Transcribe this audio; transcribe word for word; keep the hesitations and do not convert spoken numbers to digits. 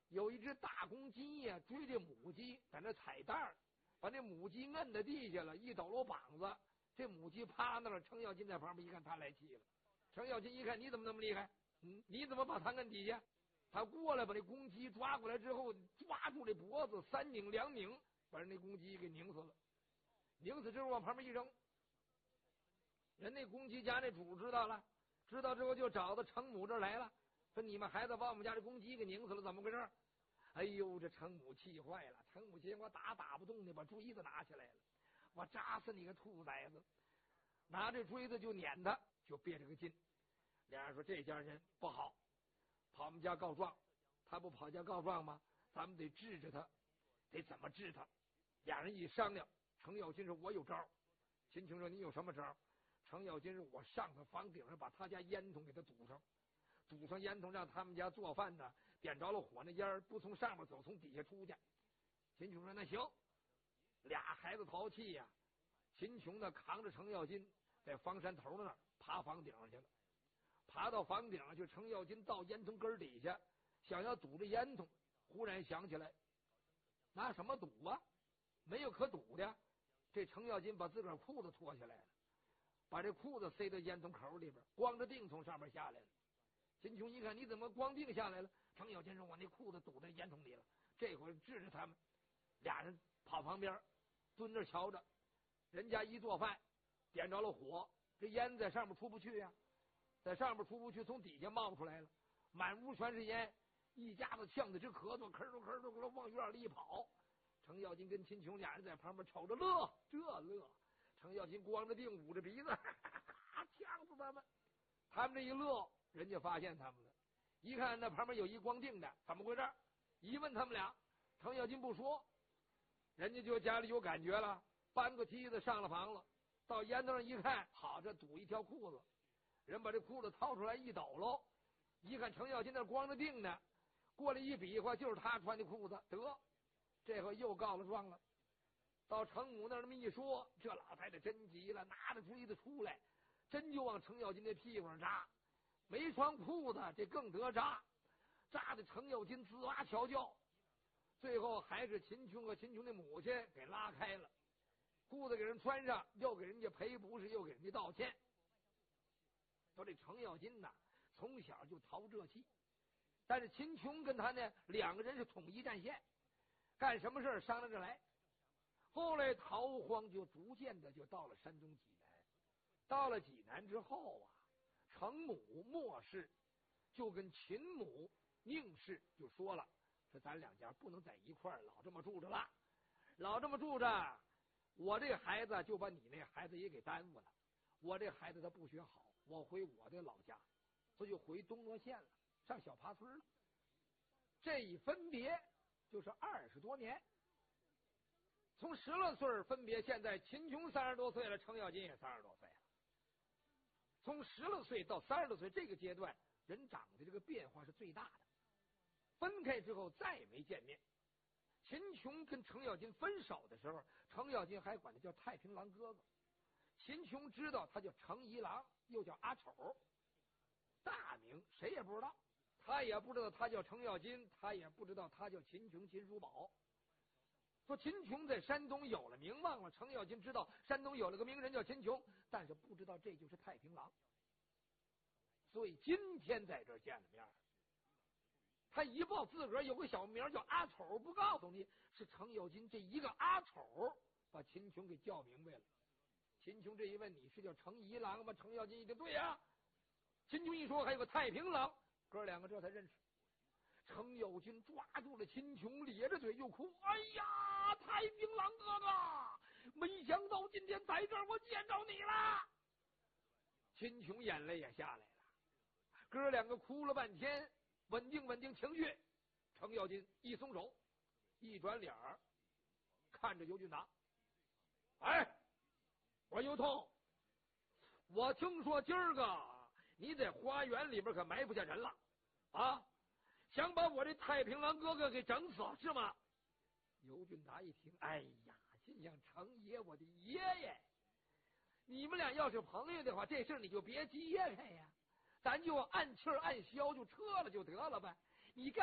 有一只大公鸡呀，追这母鸡在那踩蛋儿，把那母鸡摁在地下了，一抖搂膀子，这母鸡趴那了。程咬金在旁边一看，他来气了。程咬金一看，你怎么那么厉害？嗯，你怎么把他摁底下？他过来把这公鸡抓过来之后，抓住这脖子，三拧两拧，把人那公鸡给拧死了。拧死之后往旁边一扔，人那公鸡家那主知道了，知道之后就找到程母这儿来了，说你们孩子把我们家这公鸡给拧死了，怎么回事？哎呦，这程母气坏了，程母见我打打不动的，把锥子拿起来了，我扎死你个兔崽子！拿这锥子就撵他，就憋着个劲。俩人说这家人不好，跑我们家告状，他不跑家告状吗？咱们得治治他，得怎么治他？俩人一商量，程咬金说我有招。秦琼说你有什么招？程咬金说我上他房顶上把他家烟囱给他堵上，堵上烟囱，让他们家做饭呢，点着了火，那烟不从上面走，从底下出去。秦琼说那行。俩孩子淘气呀、啊，秦琼呢扛着程咬金在房山头那儿爬房顶上去了，爬到房顶上去，程咬金到烟囱根底下想要堵着烟囱，忽然想起来拿什么堵啊？没有可堵的。这程咬金把自个儿裤子脱下来了，把这裤子塞到烟囱口里边，光着腚从上面下来了。秦琼一看你怎么光腚下来了？程咬金说我那裤子堵在烟囱里了，这会儿治治他们。俩人跑旁边蹲着瞧着，人家一做饭点着了火，这烟在上面出不去呀、啊，在上面出不去，从底下冒出来了，满屋全是烟，一家子呛得直咳嗽，咳嗽咳嗽咳往院里一跑。程咬金跟秦琼俩人在旁边瞅着乐，这乐。程咬金光着腚捂着鼻子，哈哈哈，呛死他们。他们这一乐，人家发现他们了，一看那旁边有一光腚的，怎么回事？一问他们俩，程咬金不说，人家就家里有感觉了，搬个梯子上了房了，到烟囱上一看，好，这堵一条裤子，人把这裤子掏出来一抖搂，一看程咬金那光着腚呢，过来一比划，就是他穿的裤子，得，这回又告了状了。到程母那儿那么一说，这老太太真急了，拿着锥子出来，真就往程咬金那屁股上扎，没穿裤子这更得扎，扎的程咬金吱哇调叫。最后还是秦琼和秦琼的母亲给拉开了，裤子给人穿上，又给人家赔不是，又给人家道歉。说这程咬金呐，从小就淘这气，但是秦琼跟他呢两个人是统一战线，干什么事商量着来。后来逃荒就逐渐的就到了山东济南，到了济南之后啊，程母莫氏就跟秦母宁氏就说了，说咱两家不能在一块儿老这么住着了，老这么住着，我这孩子就把你那孩子也给耽误了。我这孩子他不学好，我回我的老家，这就回东罗县了，上小爬村了。这一分别就是二十多年，从十来岁分别，现在秦琼三十多岁了，程咬金也三十多岁了。从十来岁到三十多岁这个阶段，人长的这个变化是最大的。分开之后再也没见面。秦琼跟程咬金分手的时候，程咬金还管他叫太平郎哥哥。秦琼知道他叫程一郎，又叫阿丑，大名谁也不知道。他也不知道他叫程咬金，他也不知道他叫秦琼秦叔宝。说秦琼在山东有了名望了，程咬金知道山东有了个名人叫秦琼，但是不知道这就是太平郎。所以今天在这儿见了面，他一报自个儿有个小名叫阿丑，不告诉你是程咬金这一个阿丑把秦琼给叫明白了。秦琼这一问，你是叫程一郎吗？程咬金一听对呀、啊。秦琼一说还有个太平郎，哥两个这才认识。程咬金抓住了秦琼，咧着嘴就哭：“哎呀，太平郎哥哥，没想到今天在这儿我见着你了。”秦琼眼泪也下来了，哥两个哭了半天，稳定稳定情绪。程咬金一松手，一转脸儿看着尤俊达：“哎，我尤通，我听说今儿个你在花园里边可埋伏下人了啊！想把我这太平郎哥哥给整死是吗？”尤俊达一听，哎呀，心想程爷，我的爷爷，你们俩要是朋友的话，这事你就别揭开呀，咱就按气儿按消就撤了就得了呗。你干